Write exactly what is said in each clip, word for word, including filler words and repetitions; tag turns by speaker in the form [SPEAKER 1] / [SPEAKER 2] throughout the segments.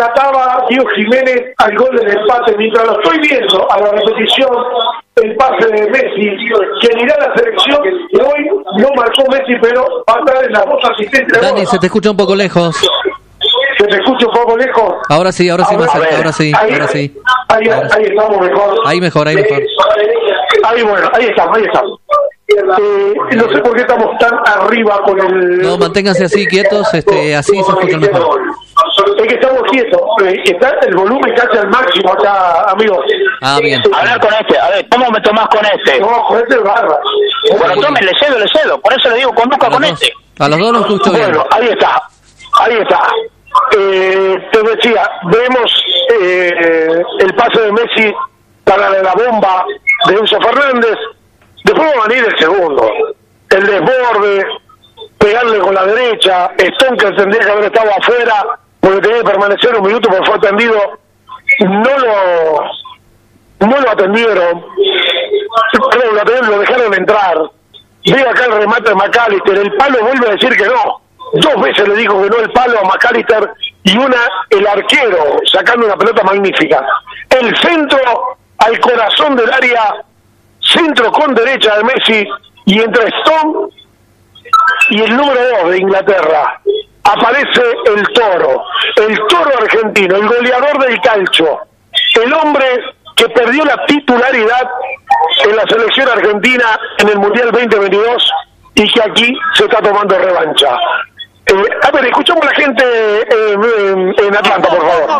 [SPEAKER 1] relataba Diego Jiménez al gol del empate, mientras lo estoy viendo a la repetición, el pase de Messi, que irá a la selección, y hoy no marcó Messi, pero va a estar en las dos asistentes.
[SPEAKER 2] Dani, se te escucha un poco lejos.
[SPEAKER 1] ¿Se te escucha un poco lejos?
[SPEAKER 2] Ahora sí, ahora sí,
[SPEAKER 1] ahora,
[SPEAKER 2] más cerca, ahora sí,
[SPEAKER 1] ahí,
[SPEAKER 2] ahora sí.
[SPEAKER 1] Ahí,
[SPEAKER 2] ahora
[SPEAKER 1] ahí
[SPEAKER 2] sí.
[SPEAKER 1] estamos mejor.
[SPEAKER 2] Ahí mejor, ahí mejor.
[SPEAKER 1] Ahí bueno, ahí estamos, ahí estamos. Eh, no sé por qué estamos tan arriba con el...
[SPEAKER 2] No, manténganse así quietos, este, así se escucha mejor.
[SPEAKER 1] Es que estamos quietos, eh, está el volumen casi al máximo acá, amigos.
[SPEAKER 2] Ah, bien.
[SPEAKER 3] A ver con este, a ver, ¿cómo me tomás con este?
[SPEAKER 1] No, con este es barba.
[SPEAKER 3] Bueno, tome, le cedo, le cedo, por eso le digo, conduzca con este.
[SPEAKER 2] A los dos los escucho bien.
[SPEAKER 1] Bueno, ahí está, ahí está. Eh, te decía, vemos eh, el pase de Messi para la bomba de Enzo Fernández. Después va a venir el segundo, el desborde, pegarle con la derecha, Stonker tendría que haber estado afuera porque tenía que permanecer un minuto porque fue atendido, no lo no lo atendieron, creo lo atendieron, lo dejaron entrar. Ve acá el remate de McAllister, el palo vuelve a decir que no, dos veces le dijo que no el palo a McAllister y una el arquero sacando una pelota magnífica. El centro al corazón del área, centro con derecha de Messi, y entre Stone y el número dos de Inglaterra aparece el Toro, el Toro argentino, el goleador del calcio, el hombre que perdió la titularidad en la selección argentina en el Mundial veinte veintidós y que aquí se está tomando revancha. Eh, a ver, escuchamos a la gente eh, en, en Atlanta, por favor.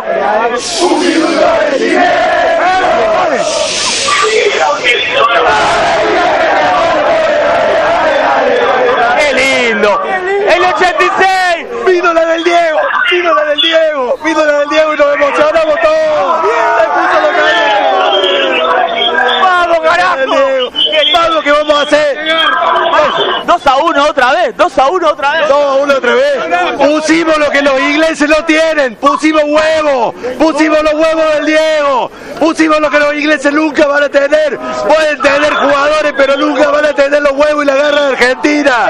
[SPEAKER 4] ¡Qué lindo! ¡El ochenta y seis! ¡Vino la del Diego! ¡Vino la del Diego! ¡Vino la del Diego y nos emocionamos todos! ¡Se puso lo que ¡vamos, carajo! ¡Vamos, que vamos a hacer! dos a uno otra vez, dos a uno otra vez. dos a uno otra vez. Pusimos lo que los ingleses no tienen. Pusimos huevos. Pusimos los huevos del Diego. Pusimos lo que los ingleses nunca van a tener. Pueden tener jugadores, pero nunca van a tener los huevos y la garra de Argentina.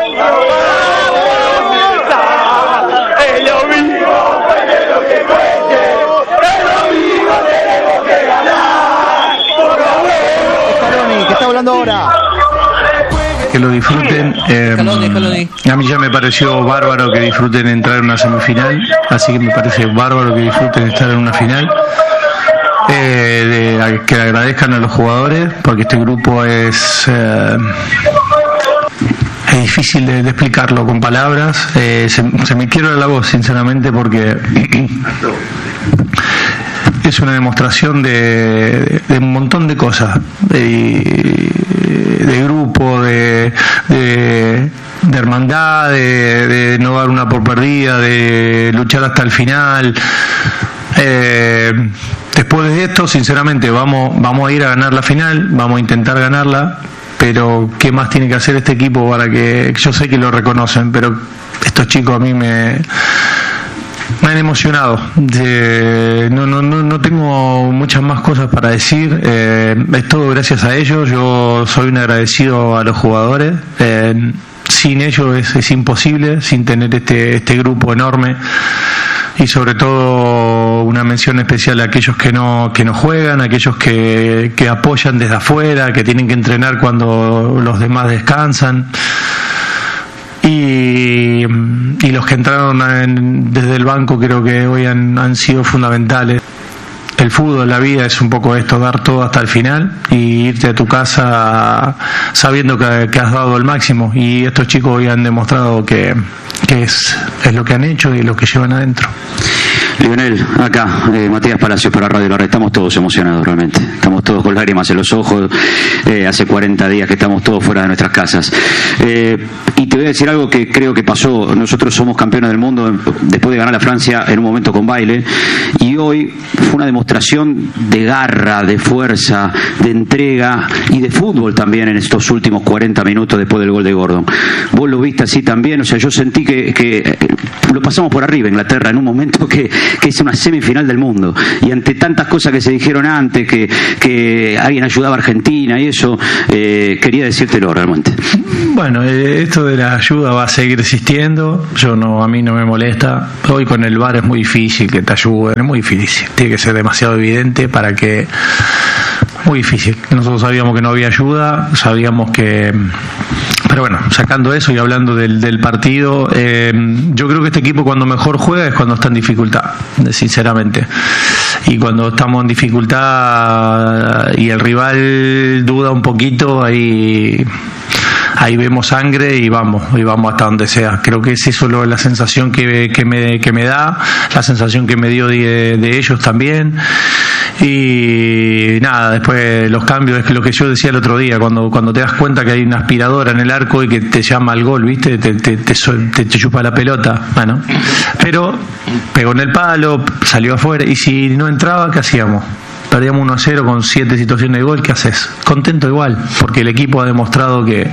[SPEAKER 4] Es lo mismo, es lo que cueste. Es lo mismo, tenemos que ganar. Por los huevos.
[SPEAKER 5] Scaloni, que está hablando ahora. Que lo disfruten. Eh,
[SPEAKER 2] Scaloni, Scaloni.
[SPEAKER 5] A mí ya me pareció bárbaro que disfruten entrar en una semifinal, así que me parece bárbaro que disfruten estar en una final. Eh, de, que agradezcan a los jugadores, porque este grupo es eh, es difícil de, de explicarlo con palabras. Eh, se, se me quiebra la voz, sinceramente, porque es una demostración de, de, de un montón de cosas, de, de grupo, de, de, de hermandad, de, de no dar una por perdida, de luchar hasta el final. Eh, después de esto, sinceramente, vamos, vamos a ir a ganar la final, vamos a intentar ganarla, pero ¿qué más tiene que hacer este equipo para que, yo sé que lo reconocen, pero estos chicos a mí me me han emocionado. De, no, no, no, no tengo muchas más cosas para decir. Eh, es todo gracias a ellos. Yo soy un agradecido a los jugadores. Eh, sin ellos es, es imposible, sin tener este, este grupo enorme. Y sobre todo una mención especial a aquellos que no que no juegan, a aquellos que, que apoyan desde afuera, que tienen que entrenar cuando los demás descansan. Y, y los que entraron en, desde el banco creo que hoy han, han sido fundamentales. El fútbol, la vida es un poco esto, dar todo hasta el final y irte a tu casa sabiendo que, que has dado el máximo, y estos chicos hoy han demostrado que, que es, es lo que han hecho y lo que llevan adentro.
[SPEAKER 6] Lionel, acá, eh, Matías Palacios para Radio La Red. Estamos todos emocionados realmente, estamos todos con lágrimas en los ojos. Eh, hace cuarenta días que estamos todos fuera de nuestras casas, eh, y te voy a decir algo que creo que pasó. Nosotros somos campeones del mundo después de ganar a Francia en un momento con baile, y hoy fue una demostración de garra, de fuerza, de entrega y de fútbol también en estos últimos cuarenta minutos después del gol de Gordon. Vos lo viste así también. O sea, yo sentí que, que lo pasamos por arriba Inglaterra en un momento que que es una semifinal del mundo. Y ante tantas cosas que se dijeron antes, que, que alguien ayudaba a Argentina y eso, eh, quería decírtelo realmente.
[SPEAKER 5] Bueno, eh, esto de la ayuda va a seguir existiendo. Yo no, a mí no me molesta. Hoy con el V A R es muy difícil que te ayuden, es muy difícil. Tiene que ser demasiado evidente para que... Muy difícil. Nosotros sabíamos que no había ayuda, sabíamos que... Pero bueno, sacando eso y hablando del, del partido, eh, yo creo que este equipo cuando mejor juega es cuando está en dificultad, sinceramente. Y cuando estamos en dificultad y el rival duda un poquito, ahí... ahí vemos sangre y vamos, y vamos hasta donde sea. Creo que es eso lo, la sensación que, que, me, que me da, la sensación que me dio de, de ellos también. Y nada, después los cambios, es que lo que yo decía el otro día, cuando, cuando te das cuenta que hay una aspiradora en el arco y que te llama al gol, ¿viste? Te, te, te, te, te chupa la pelota, bueno. Pero pegó en el palo, salió afuera, y si no entraba, ¿qué hacíamos? Perdíamos uno a cero con siete situaciones de gol, ¿qué haces? Contento igual, porque el equipo ha demostrado que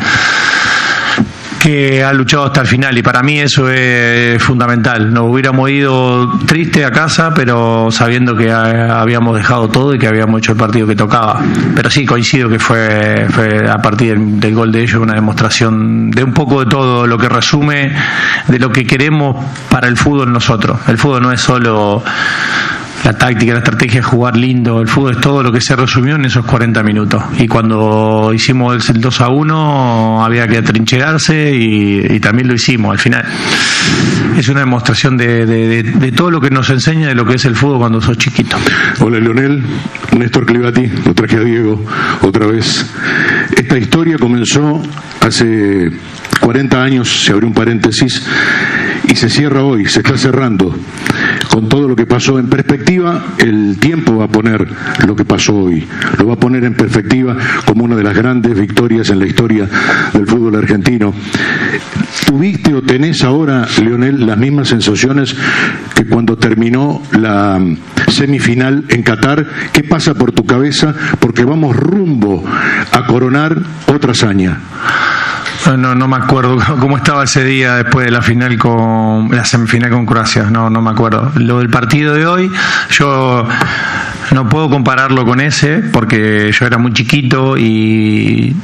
[SPEAKER 5] que ha luchado hasta el final, y para mí eso es fundamental. Nos hubiéramos ido triste a casa, pero sabiendo que habíamos dejado todo y que habíamos hecho el partido que tocaba. Pero sí, coincido que fue, fue a partir del gol de ellos una demostración de un poco de todo lo que resume de lo que queremos para el fútbol nosotros. El fútbol no es solo la táctica, la estrategia es jugar lindo. El fútbol es todo lo que se resumió en esos cuarenta minutos. Y cuando hicimos el dos a uno había que atrincherarse y, y también lo hicimos al final. Es una demostración de, de, de, de todo lo que nos enseña de lo que es el fútbol cuando sos chiquito.
[SPEAKER 7] Hola Leonel, Néstor Clivati, lo traje a Diego otra vez. Esta historia comenzó hace cuarenta años, se abrió un paréntesis y se cierra hoy, se está cerrando. Con todo lo que pasó en perspectiva, el tiempo va a poner lo que pasó hoy, lo va a poner en perspectiva como una de las grandes victorias en la historia del fútbol argentino. ¿Tuviste o tenés ahora, Leonel, las mismas sensaciones que cuando terminó la semifinal en Qatar? ¿Qué pasa por tu cabeza? Porque vamos rumbo a coronar otra hazaña.
[SPEAKER 5] No, no me acuerdo cómo estaba ese día después de la final con la semifinal con Croacia. No, no me acuerdo. Lo del partido de hoy, yo no puedo compararlo con ese porque yo era muy chiquito y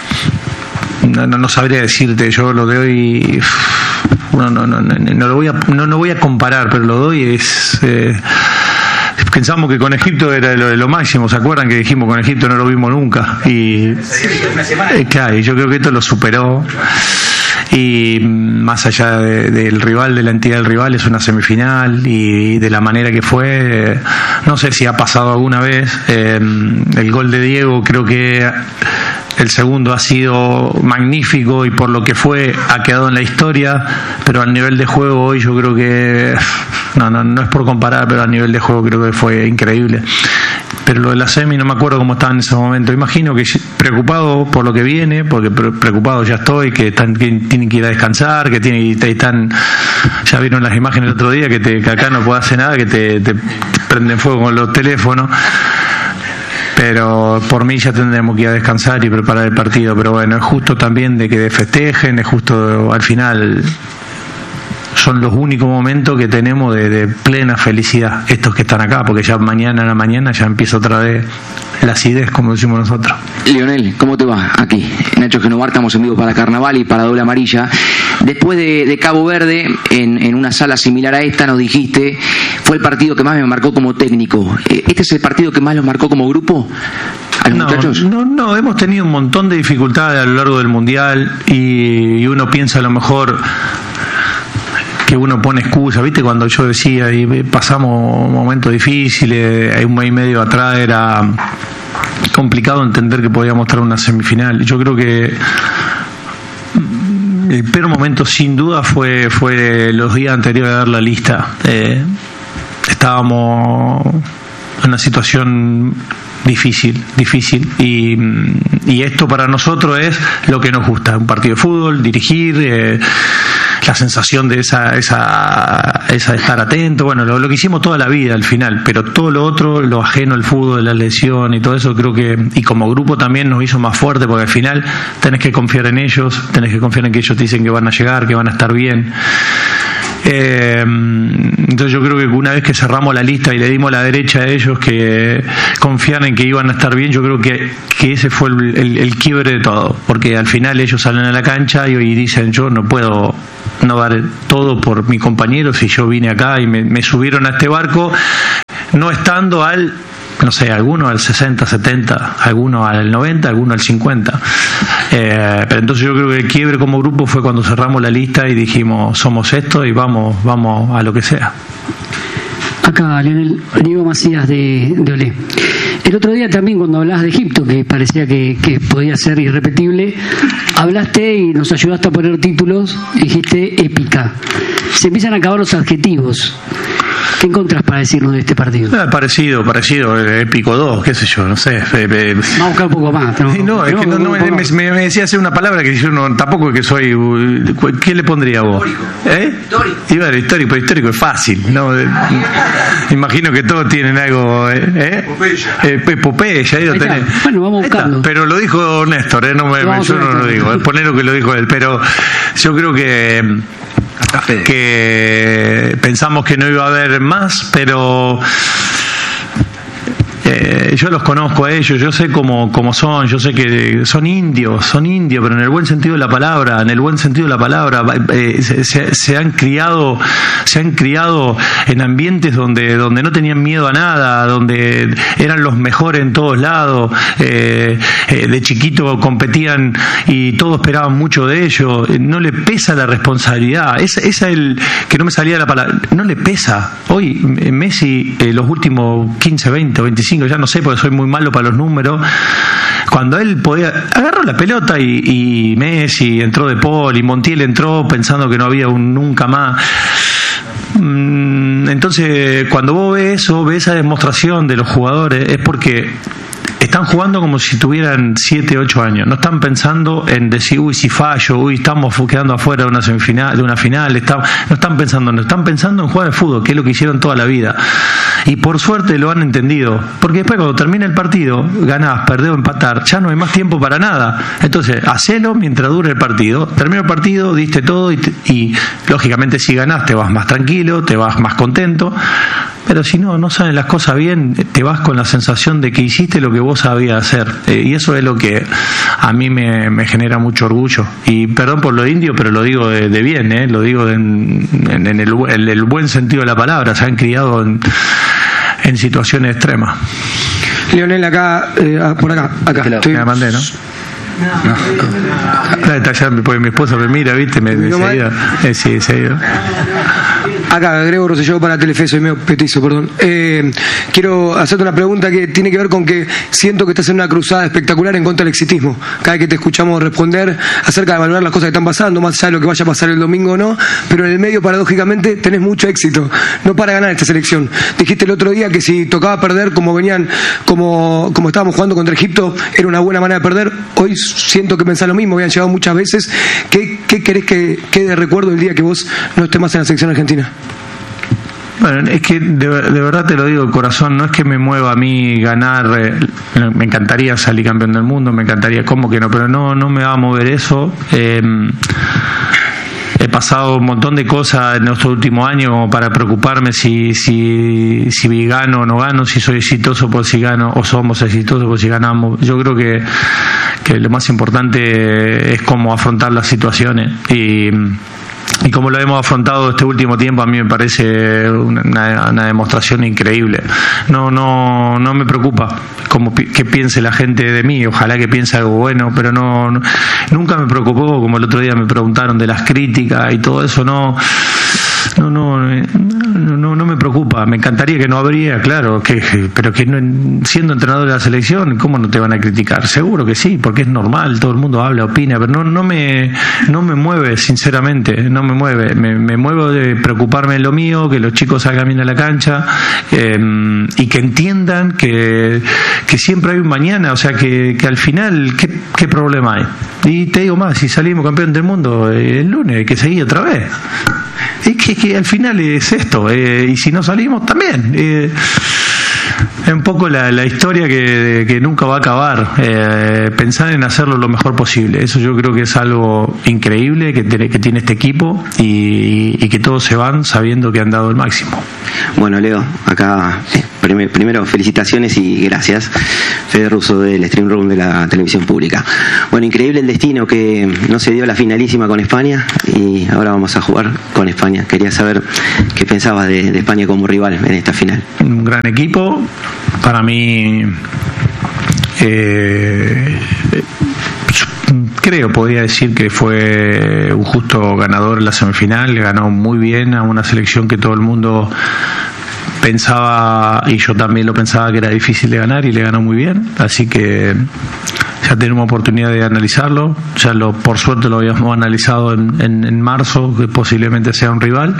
[SPEAKER 5] no, no, no sabría decirte. Yo lo de hoy no, no, no, no, no lo voy a no, no voy a comparar, pero lo de hoy es eh, pensamos que con Egipto era lo, lo máximo, ¿se acuerdan que dijimos con Egipto no lo vimos nunca? Y eh, claro, yo creo que esto lo superó. Y más allá de, del rival, de la entidad del rival, es una semifinal y de la manera que fue, no sé si ha pasado alguna vez. Eh, el gol de Diego, creo que el segundo ha sido magnífico y por lo que fue ha quedado en la historia, pero al nivel de juego hoy yo creo que no, no, no es por comparar, pero a nivel de juego creo que fue increíble. Pero lo de la semi no me acuerdo cómo estaba en ese momento. Imagino que preocupado por lo que viene, porque preocupado ya estoy, que, están, que tienen que ir a descansar, que tienen, están, ya vieron las imágenes el otro día, que, te, que acá no puedo hacer nada, que te, te prenden fuego con los teléfonos. Pero por mí ya tendremos que ir a descansar y preparar el partido. Pero bueno, es justo también de que festejen, es justo al final. Son los únicos momentos que tenemos de, de plena felicidad, estos que están acá, porque ya mañana a la mañana ya empieza otra vez la acidez, como decimos nosotros.
[SPEAKER 8] Leonel, ¿cómo te va? Aquí, Nacho Genovar, estamos en vivo para Carnaval y para Doble Amarilla. Después de, de Cabo Verde, en, en una sala similar a esta, nos dijiste, fue el partido que más me marcó como técnico. ¿Este es el partido que más los marcó como grupo? ¿A los
[SPEAKER 5] no,
[SPEAKER 8] muchachos?
[SPEAKER 5] No, no, hemos tenido un montón de dificultades a lo largo del Mundial y, y uno piensa a lo mejor que uno pone excusa, ¿viste? Cuando yo decía y pasamos momentos difíciles, un mes y medio atrás era complicado entender que podíamos traer una semifinal. Yo creo que el peor momento sin duda fue fue los días anteriores a dar la lista. Eh, estábamos en una situación difícil, difícil y, y esto para nosotros es lo que nos gusta, un partido de fútbol, dirigir, eh, la sensación de esa, esa, esa estar atento, bueno, lo, lo que hicimos toda la vida al final, pero todo lo otro, lo ajeno al fútbol, la lesión y todo eso, creo que, y como grupo también nos hizo más fuerte, porque al final tenés que confiar en ellos, tenés que confiar en que ellos te dicen que van a llegar, que van a estar bien. Eh, entonces yo creo que una vez que cerramos la lista y le dimos la derecha a ellos que confiaran en que iban a estar bien, yo creo que, que ese fue el, el, el quiebre de todo, porque al final ellos salen a la cancha y, y dicen yo no puedo no dar todo por mi compañero si yo vine acá y me, me subieron a este barco no estando al no sé, algunos al sesenta, setenta, algunos al noventa, algunos al cincuenta. Eh, pero entonces yo creo que el quiebre como grupo fue cuando cerramos la lista y dijimos, somos esto y vamos, vamos a lo que sea.
[SPEAKER 9] Acá, Lionel, Diego Macías de, de Olé. El otro día también cuando hablabas de Egipto, que parecía que, que podía ser irrepetible, hablaste y nos ayudaste a poner títulos, dijiste épica. Se empiezan a acabar los adjetivos. ¿Qué encontrás para decirnos de este partido?
[SPEAKER 5] Eh, parecido, parecido, eh, épico dos, qué sé yo, no sé. Eh, eh.
[SPEAKER 9] Vamos a buscar un poco más.
[SPEAKER 5] No, no es que no, no me, me, me decía hacer una palabra que yo no, tampoco es que soy. ¿Qué le pondría vos? ¿Eh? Histórico. Y bueno, histórico, pero histórico es fácil, ¿no? Eh, imagino que todos tienen algo. ¿Eh? Eh, Epopeya, ahí lo tenés.
[SPEAKER 9] Bueno, vamos a buscarlo.
[SPEAKER 5] Pero lo dijo Néstor, ¿eh? No me, me, yo no lo digo, es poner lo que lo dijo él, pero yo creo que. que pensamos que no iba a haber más, pero eh, yo los conozco a ellos, yo sé cómo, cómo son, yo sé que son indios, son indios, pero en el buen sentido de la palabra, en el buen sentido de la palabra, eh, se, se, se han criado, se han criado en ambientes donde, donde no tenían miedo a nada, donde eran los mejores en todos lados, eh, eh, de chiquito competían y todos esperaban mucho de ellos, no le pesa la responsabilidad, esa es el que no me salía la palabra, no le pesa. Hoy Messi, eh, los últimos quince, veinte o veinticinco, ya no sé porque soy muy malo para los números, cuando él podía, agarró la pelota y, y Messi entró de Paul y Montiel entró pensando que no había un nunca más. Entonces cuando vos ves eso, ves esa demostración de los jugadores, es porque están jugando como si tuvieran siete, ocho años. No están pensando en decir, uy, si fallo, uy, estamos quedando afuera de una semifinal, de una final. Está, no están pensando, no están pensando en jugar al fútbol, que es lo que hicieron toda la vida. Y por suerte lo han entendido. Porque después cuando termina el partido, ganás, perdés o empatar, ya no hay más tiempo para nada. Entonces, hacelo mientras dure el partido. Termina el partido, diste todo y, te, y lógicamente si ganás te vas más tranquilo, te vas más contento. Pero si no, no salen las cosas bien, te vas con la sensación de que hiciste lo que vos sabías hacer. Eh, y eso es lo que a mí me, me genera mucho orgullo. Y perdón por lo indio, pero lo digo de, de bien, eh, lo digo de, en, en, el, en el buen sentido de la palabra. Se han criado en, en situaciones extremas.
[SPEAKER 10] Lionel, acá, eh, por acá, acá.
[SPEAKER 5] Estoy... Me la mandé, ¿no? No. Está ya, porque mi esposa me mira, ¿viste? Me, me seguida. Eh, sí, seguido.
[SPEAKER 10] Acá, Grego Rosselló para Telefe, soy medio petizo, perdón. Eh, quiero hacerte una pregunta que tiene que ver con que siento que estás en una cruzada espectacular en contra del exitismo. Cada vez que te escuchamos responder acerca de valorar las cosas que están pasando, más allá de lo que vaya a pasar el domingo o no, pero en el medio, paradójicamente, tenés mucho éxito. No para ganar esta selección. Dijiste el otro día que si tocaba perder como venían, como, como estábamos jugando contra Egipto, era una buena manera de perder. Hoy siento que pensás lo mismo, habían llegado muchas veces. ¿Qué, qué querés que quede de recuerdo el día que vos no estés más en la selección argentina?
[SPEAKER 5] Bueno, es que de, de verdad te lo digo de corazón, no es que me mueva a mí ganar, eh, me encantaría salir campeón del mundo, me encantaría, ¿cómo que no? Pero no, no me va a mover eso. Eh, he pasado un montón de cosas en estos últimos años como para preocuparme si, si, si gano o no gano, si soy exitoso por si gano o somos exitosos por si ganamos. Yo creo que, que lo más importante es cómo afrontar las situaciones y... Y como lo hemos afrontado este último tiempo, a mí me parece una, una demostración increíble. No, no, no me preocupa como que piense la gente de mí. Ojalá que piense algo bueno, pero no, no, nunca me preocupó, como el otro día me preguntaron de las críticas y todo eso. No, no, no, no, no, no me preocupa. Me encantaría que no habría, claro, que, pero que no, siendo entrenador de la selección, ¿cómo no te van a criticar? Seguro que sí, porque es normal, todo el mundo habla, opina, pero no, no me, no me mueve, sinceramente, no me mueve. Me, me muevo de preocuparme de lo mío, que los chicos salgan bien a la cancha eh, y que entiendan que, que siempre hay un mañana, o sea, que, que al final, ¿qué, qué problema hay? Y te digo más, si salimos campeón del mundo eh, el lunes, hay que seguir otra vez. Es que, que al final es esto, eh, y si no salimos también. Eh, Es un poco la, la historia que, que nunca va a acabar. Eh, pensar en hacerlo lo mejor posible. Eso yo creo que es algo increíble que tiene, que tiene este equipo y, y que todos se van sabiendo que han dado el máximo.
[SPEAKER 11] Bueno, Leo, acá eh, prim- primero felicitaciones y gracias. Fede Russo del Stream Room de la televisión pública. Bueno, increíble el destino que no se dio la finalísima con España y ahora vamos a jugar con España. Quería saber qué pensabas de, de España como rival en esta final.
[SPEAKER 5] Un gran equipo. Para mí, eh, creo, podría decir que fue un justo ganador en la semifinal. Le ganó muy bien a una selección que todo el mundo pensaba, y yo también lo pensaba, que era difícil de ganar, y le ganó muy bien. Así que ya tenemos oportunidad de analizarlo. Ya lo, por suerte lo habíamos analizado en, en, en marzo, que posiblemente sea un rival.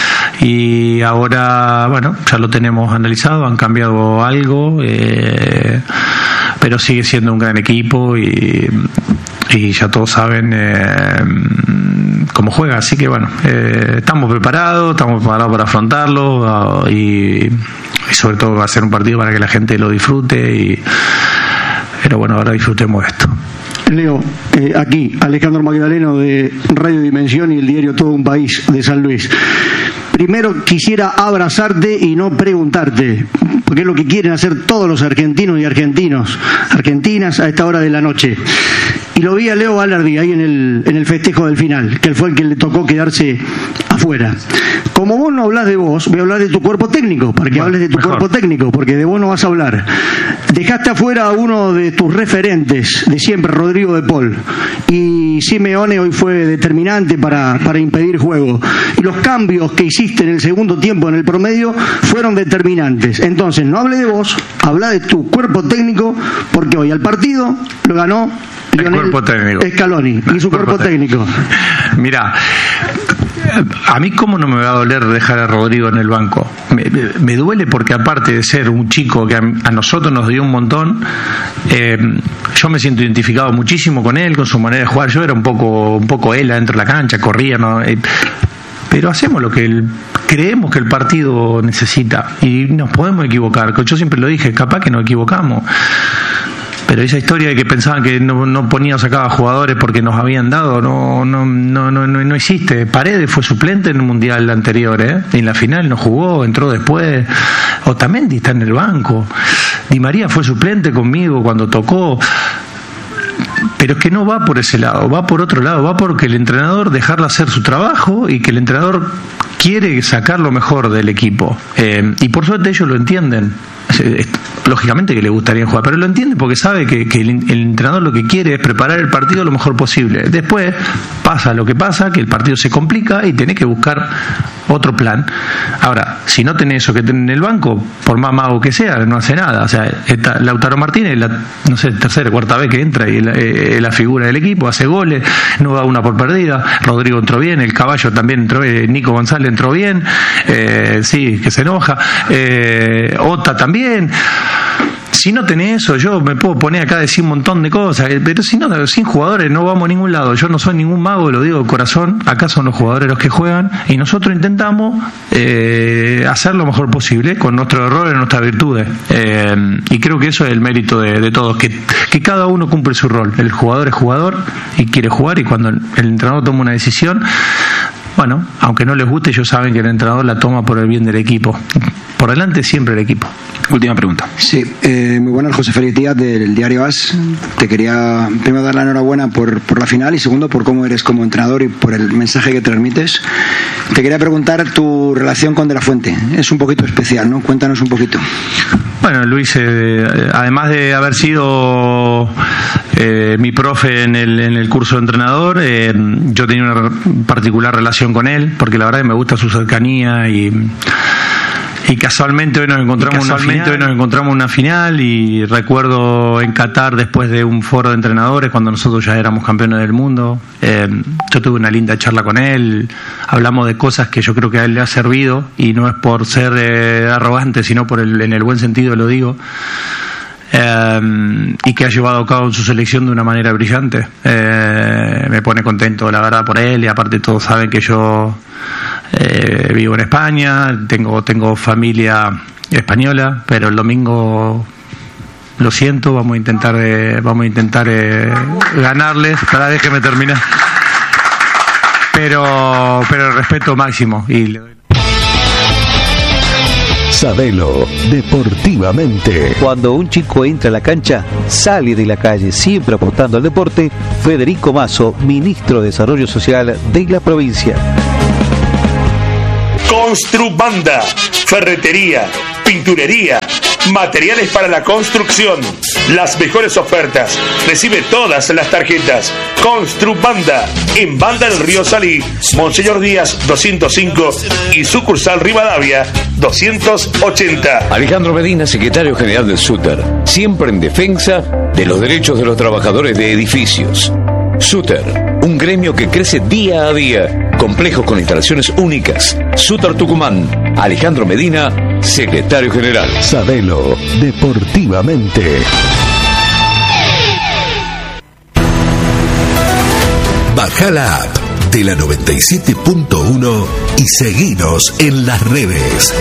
[SPEAKER 5] Y ahora, bueno, ya lo tenemos analizado, han cambiado algo, eh, pero sigue siendo un gran equipo y, y ya todos saben eh, cómo juega. Así que bueno, eh, estamos preparados, estamos preparados para afrontarlo uh, y, y sobre todo va a ser un partido para que la gente lo disfrute. Y, pero bueno, ahora disfrutemos de esto.
[SPEAKER 12] Leo, eh, aquí Alejandro Magdaleno de Radio Dimensión y el diario Todo un País de San Luis. Primero quisiera abrazarte y no preguntarte, porque es lo que quieren hacer todos los argentinos y argentinos, argentinas a esta hora de la noche. Y lo vi a Leo Balardi ahí en el, en el festejo del final, que él fue el que le tocó quedarse afuera. Como vos no hablas de vos, voy a hablar de tu cuerpo técnico, para que bueno, hables de tu mejor. cuerpo técnico, porque de vos no vas a hablar. Dejaste afuera a uno de tus referentes de siempre, Rodrigo de Paul, y Simeone hoy fue determinante para, para impedir juego. Y los cambios que hiciste en el segundo tiempo, en el promedio, fueron determinantes. Entonces, no hable de vos, habla de tu cuerpo técnico, porque hoy al partido lo ganó Lionel Scaloni y su cuerpo, cuerpo técnico.
[SPEAKER 5] Mira, a mí cómo no me va a doler dejar a Rodrigo en el banco. Me, me duele porque aparte de ser un chico que a, a nosotros nos dio un montón, eh, yo me siento identificado muchísimo con él, con su manera de jugar. Yo era un poco un poco él adentro de la cancha, corría, ¿no? Eh, pero hacemos lo que el, creemos que el partido necesita y nos podemos equivocar. Yo siempre lo dije, capaz que nos equivocamos. Pero esa historia de que pensaban que no, no ponía o sacaba jugadores porque nos habían dado, no no no no no, no existe. Paredes fue suplente en el mundial anterior, ¿eh? En la final no jugó, entró después. Otamendi está en el banco. Di María fue suplente conmigo cuando tocó. Pero es que no va por ese lado, va por otro lado, va porque el entrenador dejarle hacer su trabajo y que el entrenador quiere sacar lo mejor del equipo. Eh, y por suerte ellos lo entienden. Lógicamente que le gustaría jugar, pero lo entiende porque sabe que, que el, el entrenador lo que quiere es preparar el partido lo mejor posible. Después pasa lo que pasa, que el partido se complica y tenés que buscar otro plan. Ahora, si no tenés eso que tenés en el banco, por más mago que sea, no hace nada. O sea, está Lautaro Martínez, la, no sé, tercera o cuarta vez que entra y la, eh, la figura del equipo, hace goles, no da una por perdida. Rodrigo entró bien, el Caballo también entró, eh, Nico González entró bien, eh, sí, que se enoja, eh, Ota también. Si no tenés eso, yo me puedo poner acá a decir un montón de cosas, pero si no, sin jugadores no vamos a ningún lado. Yo no soy ningún mago, lo digo de corazón. Acá son los jugadores los que juegan y nosotros intentamos eh, hacer lo mejor posible con nuestros errores y nuestras virtudes. Eh, y creo que eso es el mérito de, de todos, que, que cada uno cumple su rol. El jugador es jugador y quiere jugar, y cuando el, el entrenador toma una decisión, bueno, aunque no les guste, ellos saben que el entrenador la toma por el bien del equipo. Por delante siempre el equipo.
[SPEAKER 13] Última pregunta.
[SPEAKER 14] Sí, eh, muy buenas, José Félix Díaz del diario AS. Te quería primero dar la enhorabuena por, por la final y segundo por cómo eres como entrenador y por el mensaje que transmites. Te quería preguntar tu relación con De la Fuente. Es un poquito especial, ¿no? Cuéntanos un poquito.
[SPEAKER 5] Bueno, Luis, eh, además de haber sido eh, mi profe en el, en el curso de entrenador, eh, yo tenía una particular relación con él, porque la verdad que me gusta su cercanía y... Y casualmente hoy nos encontramos casualmente una final. hoy nos encontramos una final y recuerdo en Qatar, después de un foro de entrenadores, cuando nosotros ya éramos campeones del mundo, eh, yo tuve una linda charla con él, hablamos de cosas que yo creo que a él le ha servido, y no es por ser eh, arrogante, sino por el, en el buen sentido lo digo, eh, y que ha llevado a cabo su selección de una manera brillante. Eh, me pone contento, la verdad, por él, y aparte todos saben que yo eh, vivo en España, tengo tengo familia española, pero el domingo lo siento, vamos a intentar eh, vamos a intentar eh, ganarles. Para déjeme terminar. Pero pero el respeto máximo y le doy...
[SPEAKER 13] Sabelo deportivamente. Cuando un chico entra a la cancha, sale de la calle, siempre apostando al deporte. Federico Mazo, ministro de Desarrollo Social de la provincia.
[SPEAKER 15] Construbanda, ferretería, pinturería, materiales para la construcción, las mejores ofertas. Recibe todas las tarjetas. Construbanda, en Banda del Río Salí, Monseñor Díaz doscientos cinco y sucursal Rivadavia doscientos ochenta.
[SPEAKER 16] Alejandro Medina, secretario general del SUTER, siempre en defensa de los derechos de los trabajadores de edificios. SUTER, un gremio que crece día a día, complejos con instalaciones únicas. SUTER Tucumán, Alejandro Medina, secretario general.
[SPEAKER 13] Sabelo deportivamente.
[SPEAKER 17] Baja la app de la noventa y siete punto uno y seguinos en las redes.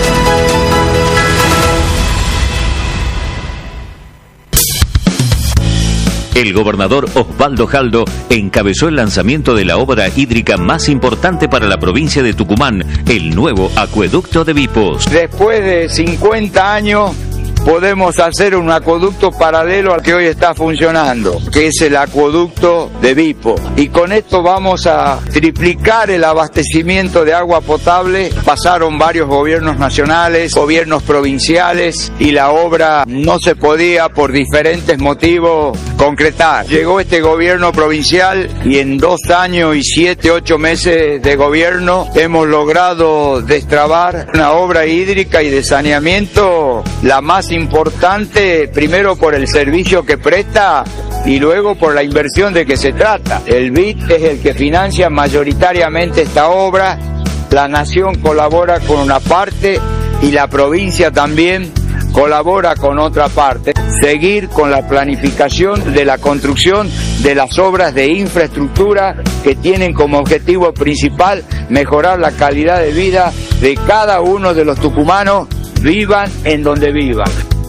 [SPEAKER 18] El gobernador Osvaldo Jaldo encabezó el lanzamiento de la obra hídrica más importante para la provincia de Tucumán, el nuevo acueducto de Vipos.
[SPEAKER 19] Después de cincuenta años podemos hacer un acueducto paralelo al que hoy está funcionando, que es el acueducto de Vipo. Y con esto vamos a triplicar el abastecimiento de agua potable. Pasaron varios gobiernos nacionales, gobiernos provinciales, y la obra no se podía por diferentes motivos concretar. Llegó este gobierno provincial y en dos años y siete, ocho meses de gobierno hemos logrado destrabar una obra hídrica y de saneamiento la más importante, primero por el servicio que presta y luego por la inversión de que se trata. El B I D es el que financia mayoritariamente esta obra, la Nación colabora con una parte y la provincia también colabora con otra parte. Seguir con la planificación de la construcción de las obras de infraestructura que tienen como objetivo principal mejorar la calidad de vida de cada uno de los tucumanos, vivan en donde vivan.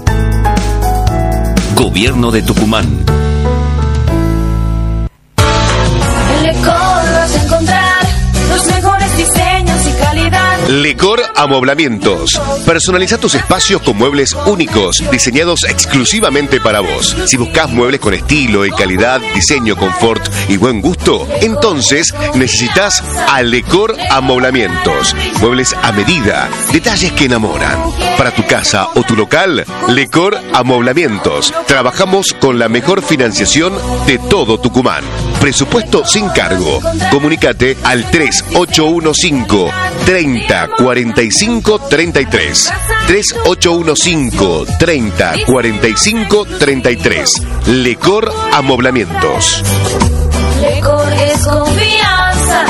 [SPEAKER 18] Gobierno de Tucumán.
[SPEAKER 20] En Lecor vas a encontrar los mejores diseños y calidad.
[SPEAKER 21] Lecor Amoblamientos. Personaliza tus espacios con muebles únicos, diseñados exclusivamente para vos. Si buscas muebles con estilo y calidad, diseño, confort y buen gusto, entonces necesitas a Lecor Amoblamientos. Muebles a medida, detalles que enamoran. Para tu casa o tu local, Lecor Amoblamientos. Trabajamos con la mejor financiación de todo Tucumán. Presupuesto sin cargo. Comunícate al tres ocho uno cinco, treinta, cuarenta y cinco, treinta y tres. tres ocho uno cinco, treinta, cuarenta y cinco, treinta y tres. Lecor Amoblamientos.
[SPEAKER 20] Lecor es confianza.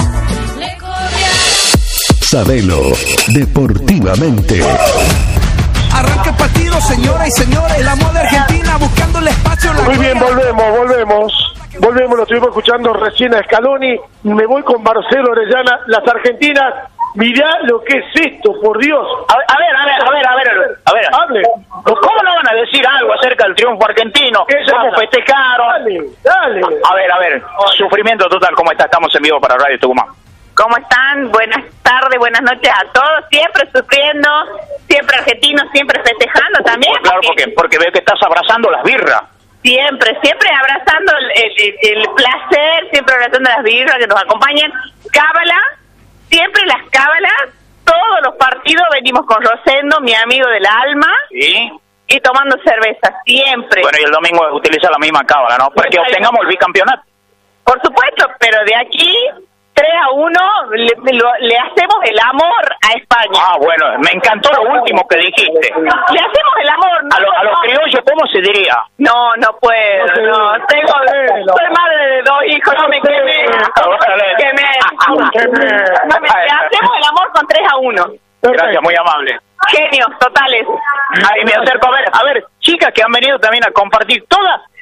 [SPEAKER 13] Sabelo deportivamente.
[SPEAKER 22] Arranca el partido, señoras y señores. La moda argentina buscando el espacio.
[SPEAKER 1] Muy bien, volvemos, volvemos. Volvemos, lo estuvimos escuchando recién a Scaloni. Me voy con Marcelo Orellana. Las argentinas, mirá lo que es esto, por Dios.
[SPEAKER 3] A ver, a ver, a ver, a ver, a ver, a ver.
[SPEAKER 1] Hable.
[SPEAKER 3] ¿Cómo no van a decir algo acerca del triunfo argentino? ¿Cómo festejaron?
[SPEAKER 1] Dale, dale.
[SPEAKER 3] A ver, a ver, sufrimiento total, ¿cómo está? Estamos en vivo para Radio Tucumán.
[SPEAKER 23] ¿Cómo están? Buenas tardes, buenas noches a todos. Siempre sufriendo, siempre argentinos, siempre festejando también.
[SPEAKER 3] Claro, porque, porque veo que estás abrazando las birras.
[SPEAKER 23] Siempre, siempre abrazando el, el, el placer, siempre abrazando las birras que nos acompañan. Cábala, siempre las cábalas, todos los partidos venimos con Rosendo, mi amigo del alma.
[SPEAKER 3] Sí.
[SPEAKER 23] Y tomando cerveza, siempre.
[SPEAKER 3] Bueno, y el domingo utiliza la misma cábala, ¿no? Para que obtengamos el bicampeonato.
[SPEAKER 23] Por supuesto, pero de aquí tres a uno le, lo, le hacemos el amor a España.
[SPEAKER 3] Ah, bueno, me encantó lo último que dijiste.
[SPEAKER 23] Le hacemos el amor. No,
[SPEAKER 3] a, lo, a los
[SPEAKER 23] no.
[SPEAKER 3] criollos, ¿cómo se diría?
[SPEAKER 23] No, no puedo, no. no. Tengo, soy madre de dos hijos, no me quemé. Quemé. Le hacemos el amor con tres a uno.
[SPEAKER 3] Gracias, muy amable.
[SPEAKER 23] Genios, totales.
[SPEAKER 3] Ahí me acerco a ver, a ver, chicas que han venido también a compartir, todas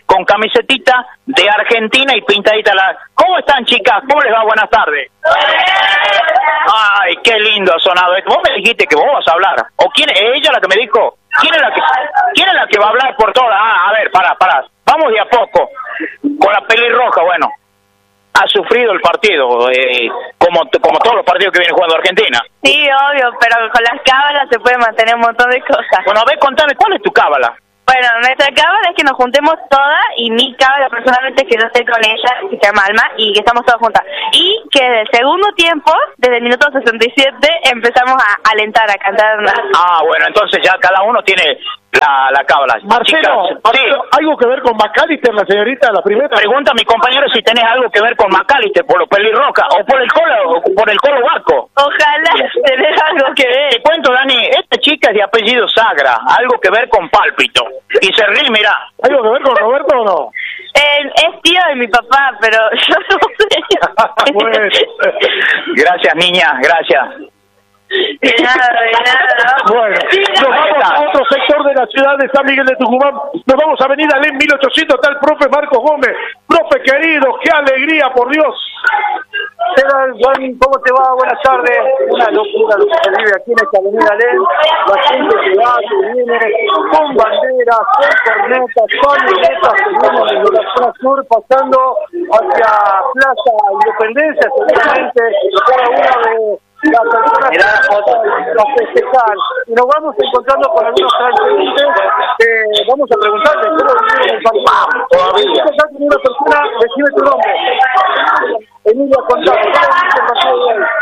[SPEAKER 3] con camisetita de Argentina y pintadita la... ¿Cómo están, chicas? ¿Cómo les va? Buenas tardes. Ay, qué lindo ha sonado esto. Vos me dijiste que vos vas a hablar. ¿O quién es ella la que me dijo? ¿Quién es la que, quién es la que va a hablar por todas? Ah, a ver, para, para. Vamos de a poco. Con la pelirroja, bueno. Ha sufrido el partido, eh, como como todos los partidos que viene jugando Argentina.
[SPEAKER 23] Sí, obvio, pero con las cábalas se puede mantener un montón de cosas.
[SPEAKER 3] Bueno, a ver, contame, ¿cuál es tu cábala?
[SPEAKER 23] Bueno, nuestra cábala es que nos juntemos todas, y mi cábala personalmente es que yo estoy con ella, que se llama Alma, y que estamos todas juntas. Y que desde el segundo tiempo, desde el minuto sesenta y siete, empezamos a alentar, a cantar.
[SPEAKER 3] Ah, bueno, entonces ya cada uno tiene la, la cábala.
[SPEAKER 1] Marcelo,
[SPEAKER 3] Chicas,
[SPEAKER 1] Marcelo,
[SPEAKER 3] sí.
[SPEAKER 1] ¿algo que ver con McAllister, la señorita, la primera?
[SPEAKER 3] Pregunta a mi compañero si tenés algo que ver con McAllister, por los pelirroca, o por el colo, o por el colo barco.
[SPEAKER 23] Ojalá tener algo que ver.
[SPEAKER 3] Te cuento, Dani, esta chica es de apellido Sagra, algo que ver con Pálpito. Y se ríe, mira.
[SPEAKER 1] ¿Algo que ver con Roberto o no?
[SPEAKER 23] Eh, es tío de mi papá, pero yo no sé.
[SPEAKER 1] Bueno.
[SPEAKER 3] Gracias, niña, gracias.
[SPEAKER 23] De nada, de nada.
[SPEAKER 1] Bueno, nos vamos a otro sector de la ciudad de San Miguel de Tucumán. Nos vamos a venir al E N mil ochocientos. Está el profe Marcos Gómez. Profe querido, qué alegría, por Dios.
[SPEAKER 2] ¿Qué tal, Juan? ¿Cómo te va? Buenas tardes. Una locura lo que se vive aquí en esta avenida L E N. La gente que va, que viene, con banderas, con cornetas, con lunetas, que vienen desde la zona sur, pasando hacia Plaza Independencia, seguramente cada una de las personas que a festejar. Y nos vamos encontrando con algunos transeúntes que vamos a preguntarles cómo vivieron el partido. Todavía. Con una persona, recibe tu nombre. Emilia, contame, ¿cómo viviste el partido de hoy?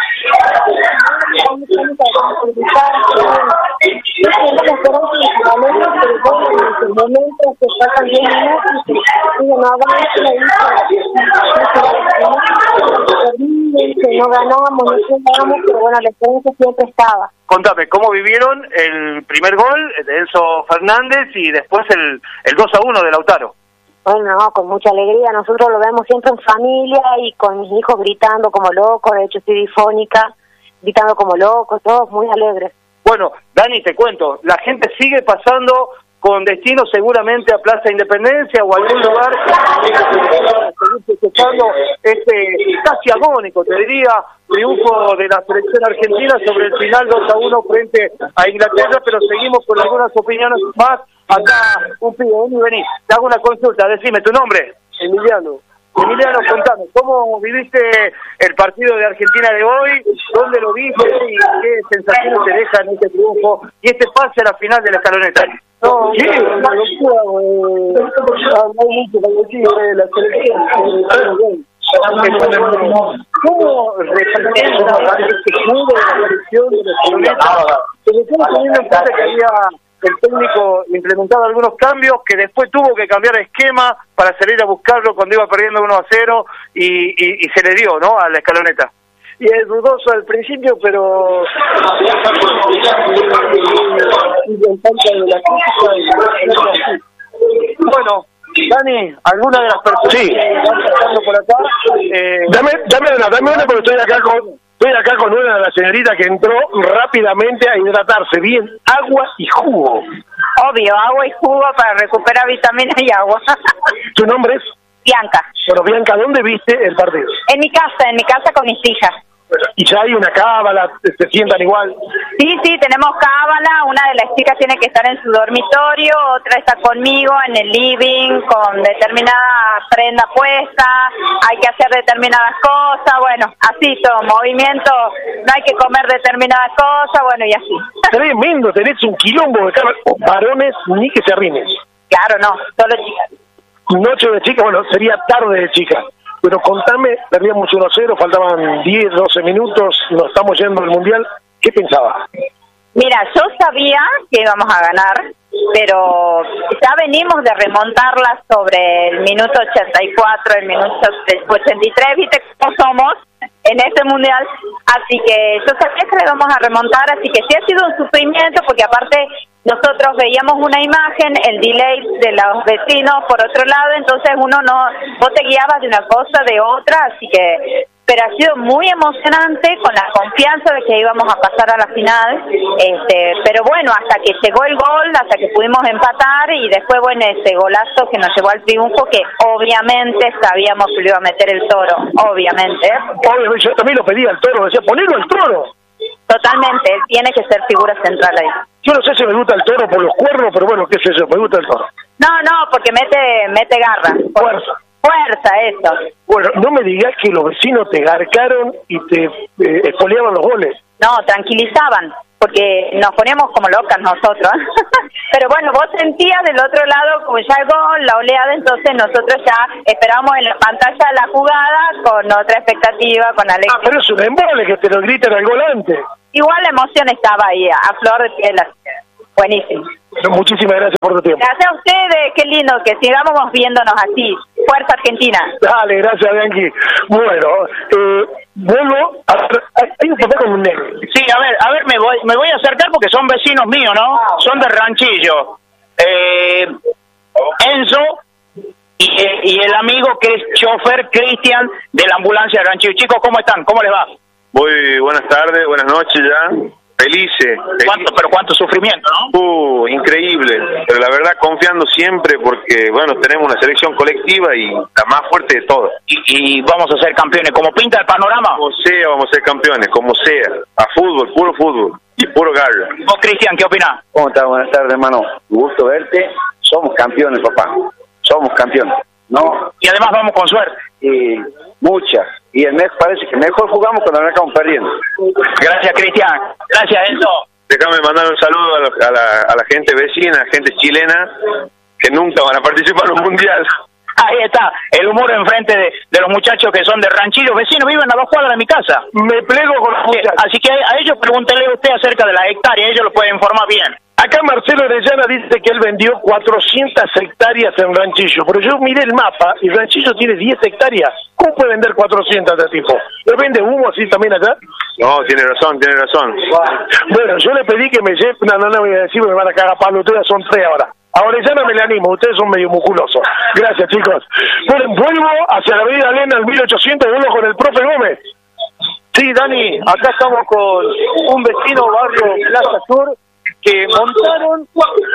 [SPEAKER 4] que no ganábamos, no ganábamos, pero bueno, la experiencia siempre estaba.
[SPEAKER 2] Contame, ¿cómo vivieron el primer gol de Enzo Fernández y después el, el dos a uno de Lautaro?
[SPEAKER 4] Bueno, no, con mucha alegría. Nosotros lo vemos siempre en familia y con mis hijos gritando como locos. De hecho, estoy difónica, gritando como locos, todos muy alegres.
[SPEAKER 2] Bueno, Dani, te cuento, la gente sigue pasando con destino seguramente a Plaza Independencia o algún lugar seguir festejando este casi agónico, te diría, triunfo de la selección argentina sobre el final dos a uno frente a Inglaterra, pero seguimos con algunas opiniones más. Acá un pibe, vení, vení, te hago una consulta, decime tu nombre. Emiliano. Emiliano, contame, ¿cómo viviste el partido de Argentina de hoy? ¿Dónde lo viste y qué sensaciones te dejan este triunfo y este pase a la final de la escaloneta? No, sí, una locura, eh, hay mucho para decir de la selección. ¿Cómo representa este club de la selección de la escaloneta? Sobre todo teniendo en cuenta que había el técnico implementado algunos cambios que después tuvo que cambiar de esquema para salir a buscarlo cuando iba perdiendo uno a cero y, y, y se le dio, ¿no?, a la escaloneta. Y es dudoso al principio, pero bueno, Dani, ¿alguna de las personas
[SPEAKER 1] sí.
[SPEAKER 2] que están pasando por acá? Eh...
[SPEAKER 1] Dame, dame una, dame una porque estoy acá con... Estoy acá con una de las señoritas que entró rápidamente a hidratarse. Bien, agua y jugo.
[SPEAKER 23] Obvio, agua y jugo para recuperar vitaminas y agua.
[SPEAKER 1] ¿Tu nombre es?
[SPEAKER 23] Bianca.
[SPEAKER 1] Bueno, Bianca, ¿dónde viste el partido?
[SPEAKER 23] En mi casa, en mi casa con mis hijas.
[SPEAKER 1] ¿Y ya hay una cábala? ¿Se sientan igual?
[SPEAKER 23] Sí, sí, tenemos cábala. Una de las chicas tiene que estar en su dormitorio, otra está conmigo en el living con determinada prenda puesta, hay que hacer determinadas cosas, bueno, así todo, movimiento, no hay que comer determinadas cosas, bueno, y así.
[SPEAKER 1] Tremendo, tenés un quilombo de cábala. Varones ni que se arrimen.
[SPEAKER 23] Claro, no, solo chicas.
[SPEAKER 1] Noche de chicas, bueno, sería tarde de chicas. Pero contame, perdíamos uno a cero, faltaban diez, doce minutos, nos estamos yendo al Mundial. ¿Qué pensabas?
[SPEAKER 23] Mira, yo sabía que íbamos a ganar, pero ya venimos de remontarla sobre el minuto ochenta y cuatro, el minuto ochenta y tres, ¿viste cómo somos en este Mundial? Así que yo sabía que le íbamos a remontar, así que sí ha sido un sufrimiento, porque aparte nosotros veíamos una imagen, el delay de los vecinos por otro lado, entonces uno no, vos te guiabas de una cosa, de otra, así que
[SPEAKER 6] pero ha sido muy emocionante con la confianza de que íbamos a pasar a la final, este, pero bueno, hasta que llegó el gol, hasta que pudimos empatar y después, bueno, ese golazo que nos llevó al triunfo, que obviamente sabíamos que lo iba a meter el Toro, obviamente.
[SPEAKER 1] Obviamente, yo también lo pedía al Toro, decía, ponelo al Toro.
[SPEAKER 6] Totalmente, él tiene que ser figura central ahí.
[SPEAKER 1] Yo no sé si me gusta el Toro por los cuernos, pero bueno, qué sé yo, me gusta el Toro.
[SPEAKER 6] No, no, porque mete mete garra.
[SPEAKER 1] Fuerza.
[SPEAKER 6] Fuerza, eso.
[SPEAKER 1] Bueno, no me digas que los vecinos te garcaron y te eh, expoliaban los goles.
[SPEAKER 6] No, tranquilizaban, porque nos poníamos como locas nosotros. Pero bueno, vos sentías del otro lado como ya el gol, la oleada, entonces nosotros ya esperábamos en la pantalla la jugada con otra expectativa, con alegría.
[SPEAKER 1] Ah, pero es un embole que te lo griten al gol antes.
[SPEAKER 6] Igual la emoción estaba ahí, a flor de piel. Buenísimo.
[SPEAKER 1] Bueno, muchísimas gracias por tu tiempo.
[SPEAKER 6] Gracias a ustedes, qué lindo que sigamos viéndonos así. Fuerza Argentina.
[SPEAKER 1] Dale, gracias, Bianchi. Bueno, eh, vuelvo a ver, hay, hay un papá con un nene.
[SPEAKER 3] Sí, a ver, a ver, me voy, me voy a acercar porque son vecinos míos, ¿no? Son de Ranchillo. Eh, Enzo y, y el amigo que es chofer Cristian de la ambulancia de Ranchillo. Chicos, ¿cómo están? ¿Cómo les va?
[SPEAKER 7] Muy buenas tardes, buenas noches ya. Felices.
[SPEAKER 3] ¿Cuánto, pero cuánto sufrimiento, ¿no?
[SPEAKER 7] Uh, increíble. Pero la verdad confiando siempre porque, bueno, tenemos una selección colectiva y la más fuerte de todas.
[SPEAKER 3] Y, y vamos a ser campeones. ¿Cómo pinta el panorama?
[SPEAKER 7] Como sea, vamos a ser campeones, como sea. A fútbol, puro fútbol y puro garra.
[SPEAKER 3] ¿Vos, Cristian, qué opinás?
[SPEAKER 8] ¿Cómo estás? Buenas tardes, hermano. Gusto verte. Somos campeones, papá. Somos campeones. ¿No?
[SPEAKER 3] Y además vamos con suerte.
[SPEAKER 8] Y muchas. Y el mes parece que mejor jugamos cuando no acabamos perdiendo.
[SPEAKER 3] Gracias, Cristian. Gracias, Enzo.
[SPEAKER 7] Déjame mandar un saludo a, lo, a, la, a la gente vecina, gente chilena, que nunca van a participar en un mundial.
[SPEAKER 3] Ahí está, el humor enfrente de, de los muchachos que son de Ranchillo, vecinos, viven a dos cuadras de mi casa.
[SPEAKER 1] Me plego con los muchachos.
[SPEAKER 3] Así que a ellos pregúntele usted acerca de la hectárea, ellos lo pueden informar bien.
[SPEAKER 1] Acá Marcelo Orellana dice que él vendió cuatrocientas hectáreas en Ranchillo, pero yo miré el mapa y Ranchillo tiene diez hectáreas. ¿Cómo puede vender cuatrocientas de tipo? ¿Lo vende humo así también acá?
[SPEAKER 7] No, tiene razón, tiene razón.
[SPEAKER 1] Bueno, yo le pedí que me lleve, no, no, no voy a decir, me van a cagar palo, ustedes son tres ahora. A Orellana me le animo, ustedes son medio musculosos. Gracias, chicos. Bueno, vuelvo hacia la avenida Elena, al mil ochocientos, vuelvo con el profe Gómez.
[SPEAKER 2] Sí, Dani, acá estamos con un vecino barrio Plaza Sur que montaron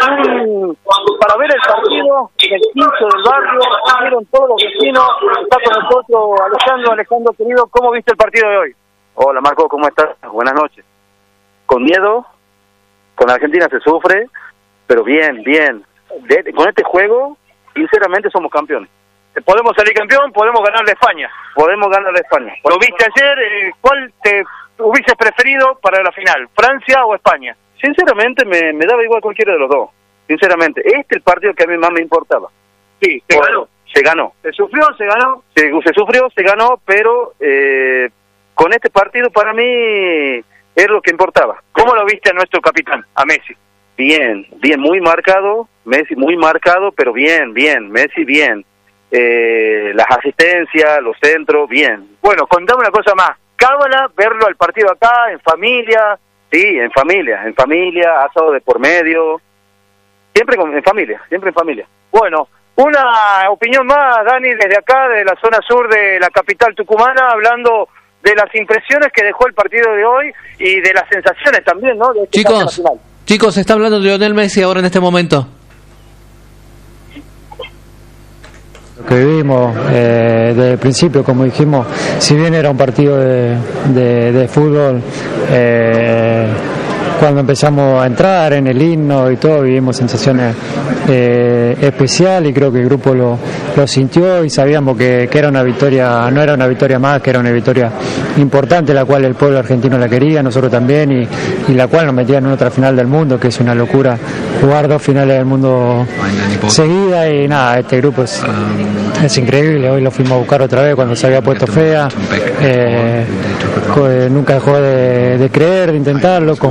[SPEAKER 2] un, para ver el partido en el quince del barrio, vieron todos los vecinos. Está con nosotros Alejandro. Alejandro, querido, ¿cómo viste el partido de hoy?
[SPEAKER 8] Hola, Marco, ¿cómo estás? Buenas noches. Con miedo, con Argentina se sufre, pero bien, bien. De, con este juego, sinceramente, somos campeones.
[SPEAKER 2] Podemos salir campeón, podemos ganarle a España.
[SPEAKER 8] Podemos ganarle a España.
[SPEAKER 2] Lo viste ayer, eh, ¿cuál te hubieses preferido para la final, Francia o España?
[SPEAKER 8] Sinceramente, me, me daba igual cualquiera de los dos. Sinceramente, este es el partido que a mí más me importaba.
[SPEAKER 2] Sí, se
[SPEAKER 8] Por,
[SPEAKER 2] ganó.
[SPEAKER 8] Se ganó.
[SPEAKER 2] Se sufrió, se ganó.
[SPEAKER 8] Se, se sufrió, se ganó, pero eh, con este partido para mí es lo que importaba.
[SPEAKER 2] ¿Cómo lo viste a nuestro capitán, a Messi?
[SPEAKER 8] Bien, bien, muy marcado. Messi muy marcado, pero bien, bien. Messi bien. Eh, las asistencias, los centros, bien.
[SPEAKER 2] Bueno, contame una cosa más. Cábala, verlo al partido acá, en familia.
[SPEAKER 8] Sí, en familia, en familia, asado de por medio. Siempre con, en familia, siempre en familia.
[SPEAKER 2] Bueno, una opinión más, Dani, desde acá, de la zona sur de la capital tucumana, hablando de las impresiones que dejó el partido de hoy y de las sensaciones también, ¿no? De este
[SPEAKER 24] chicos, chicos, está hablando de Lionel Messi ahora en este momento.
[SPEAKER 25] Lo que vivimos eh, desde el principio, como dijimos, si bien era un partido de, de, de fútbol, eh, cuando empezamos a entrar en el himno y todo, vivimos sensaciones eh, especiales y creo que el grupo lo, lo sintió y sabíamos que, que era una victoria, no era una victoria más, que era una victoria importante, la cual el pueblo argentino la quería, nosotros también, y, y la cual nos metía en otra final del mundo, que es una locura jugar dos finales del mundo seguida y nada, este grupo es, es increíble. Hoy lo fuimos a buscar otra vez cuando se había puesto fea, eh, nunca dejó de, de creer, de intentarlo, con juego,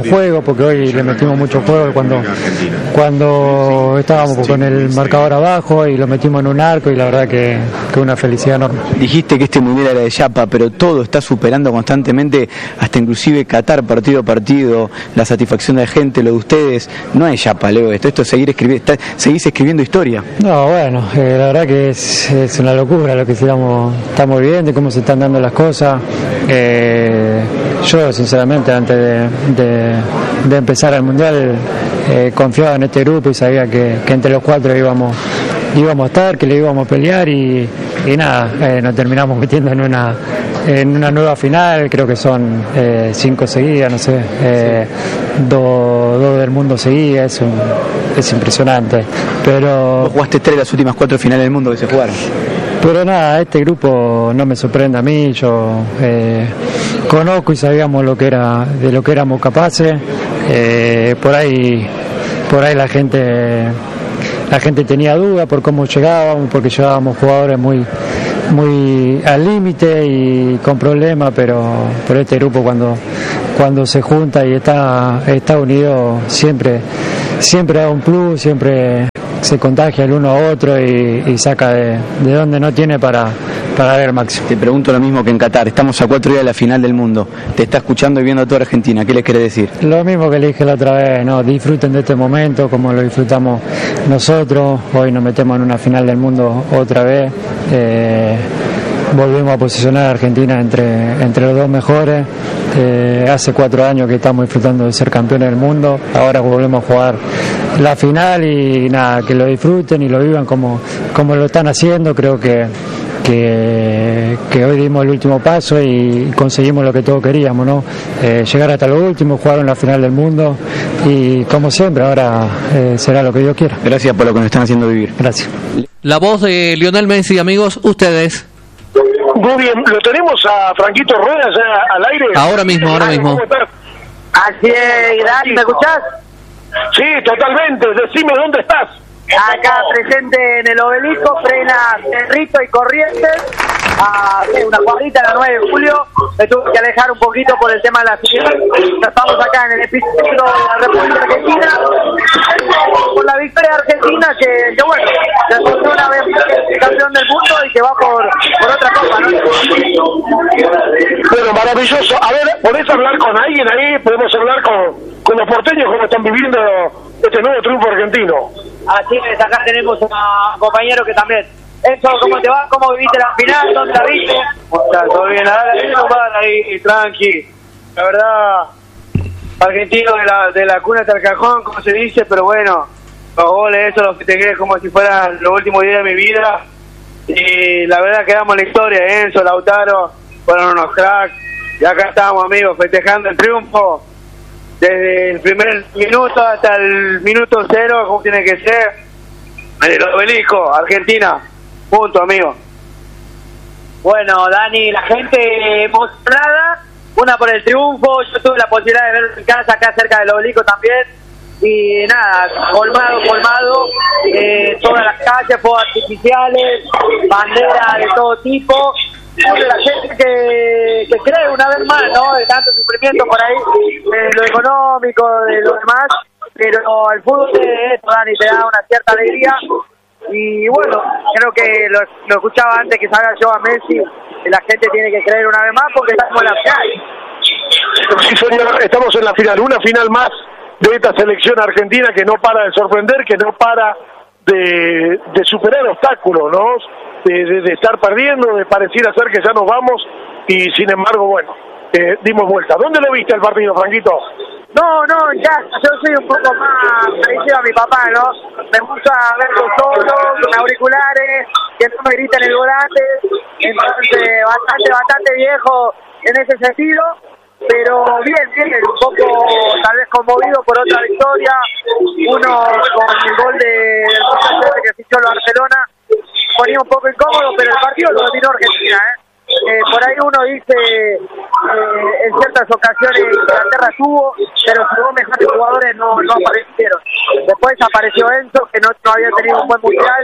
[SPEAKER 25] porque hoy le metimos mucho juego cuando, cuando estábamos con el marcador abajo y lo metimos en un arco y la verdad que, que una felicidad enorme.
[SPEAKER 9] Dijiste que este mundial era de Yapa, pero todo está superando constantemente, hasta inclusive Qatar partido a partido, la satisfacción de la gente, lo de ustedes. No es Yapa, Leo, esto, esto es seguir escribiendo, está, seguís escribiendo historia.
[SPEAKER 25] No, bueno, eh, la verdad que es, es una locura lo que estamos, estamos viendo, cómo se están dando las cosas. Eh, yo sinceramente antes de, de, de empezar el mundial eh, confiaba en este grupo y sabía que, que entre los cuatro íbamos íbamos a estar, que le íbamos a pelear y, y nada, eh, nos terminamos metiendo en una en una nueva final. Creo que son eh, cinco seguidas, no sé, eh, dos, dos del mundo seguidas, es, un, es impresionante. Pero
[SPEAKER 9] vos jugaste tres de las últimas cuatro finales del mundo que se jugaron.
[SPEAKER 25] Pero nada, este grupo no me sorprende a mí, yo eh, conozco y sabíamos lo que era, de lo que éramos capaces. Eh, por ahí, por ahí la gente, la gente tenía dudas por cómo llegábamos, porque llegábamos jugadores muy, muy al límite y con problemas, pero por este grupo cuando, cuando se junta y está, está unido siempre, siempre da un plus, siempre se contagia el uno a otro y, y saca de, de donde no tiene para, para dar el máximo.
[SPEAKER 9] Te pregunto lo mismo que en Qatar, estamos a cuatro días de la final del mundo, te está escuchando y viendo a toda Argentina, ¿qué les querés decir?
[SPEAKER 25] Lo mismo que le dije la otra vez, no, disfruten de este momento como lo disfrutamos nosotros, hoy nos metemos en una final del mundo otra vez, eh, volvemos a posicionar a Argentina entre, entre los dos mejores. Eh, hace cuatro años que estamos disfrutando de ser campeones del mundo, ahora volvemos a jugar la final y nada, que lo disfruten y lo vivan como, como lo están haciendo. Creo que, que, que hoy dimos el último paso y conseguimos lo que todos queríamos, ¿no? Eh, llegar hasta lo último, jugar en la final del mundo y como siempre ahora eh, será lo que Dios quiera.
[SPEAKER 9] Gracias por lo que nos están haciendo vivir.
[SPEAKER 25] Gracias.
[SPEAKER 24] La voz de Lionel Messi, amigos, ustedes.
[SPEAKER 1] Muy bien, lo tenemos a Franquito Rueda ya al aire.
[SPEAKER 24] Ahora mismo, ahora mismo.
[SPEAKER 10] Así es, Dani, ¿me escuchás?
[SPEAKER 1] Sí, totalmente. Decime dónde estás.
[SPEAKER 10] Acá presente en el Obelisco, frena Cerrito y Corrientes, a una cuadrita a la nueve de julio. Me tuve que alejar un poquito por el tema de la ciudad. Estamos acá en el epicentro de la República Argentina, por la victoria de Argentina, que, que bueno, ya es una vez campeón del mundo y que va por, por otra copa, ¿no?
[SPEAKER 1] Bueno, maravilloso. A ver, ¿podés hablar con alguien ahí? ¿Podemos hablar con, con los porteños cómo están viviendo este nuevo triunfo argentino?
[SPEAKER 10] Así es, acá tenemos a un compañero que también. Eso, ¿cómo te va? ¿Cómo viviste la final? ¿Dónde la viste?
[SPEAKER 11] Todo bien, ahora ahí, tranqui. La verdad, argentino de la, de la cuna hasta el cajón, como se dice, pero bueno, los goles, eso los festejé como si fueran los últimos días de mi vida. Y la verdad quedamos en la historia, Enzo, Lautaro, fueron unos cracks. Y acá estamos, amigos, festejando el triunfo. Desde el primer minuto hasta el minuto cero, como tiene que ser. En el Obelisco, Argentina. Punto, amigo.
[SPEAKER 10] Bueno, Dani, la gente emocionada, una por el triunfo. Yo tuve la posibilidad de ver en casa, acá cerca del Obelisco también. Y nada, colmado, colmado. Eh, todas las calles, fuegos artificiales, banderas de todo tipo. La gente que, que cree una vez más, ¿no? De tanto sufrimiento por ahí, de lo económico, de lo demás, pero el fútbol de esto, Dani, te da una cierta alegría. Y bueno, creo que lo, lo escuchaba antes que salga yo a Messi, que la gente tiene que creer una vez más porque estamos en la final.
[SPEAKER 1] Sí, señor, estamos en la final, una final más de esta selección argentina que no para de sorprender, que no para de, de superar obstáculos, ¿no? De, de, de estar perdiendo, de pareciera ser que ya nos vamos y sin embargo, bueno, eh, dimos vuelta. ¿Dónde lo viste el partido, Franquito?
[SPEAKER 10] No, no, ya, yo soy un poco más parecido a mi papá, ¿no? Me gusta verlo solo, con auriculares, que no me griten el volante, entonces bastante, bastante viejo en ese sentido, pero bien, bien, un poco tal vez conmovido por otra victoria, uno con el gol de, del que fichó el Barcelona, ponía un poco incómodo, pero el partido lo dominó Argentina, ¿eh? Eh, por ahí uno dice eh, en ciertas ocasiones Inglaterra tuvo, pero sus dos mejores jugadores no, no aparecieron. Después apareció Enzo, que no, no había tenido un buen mundial,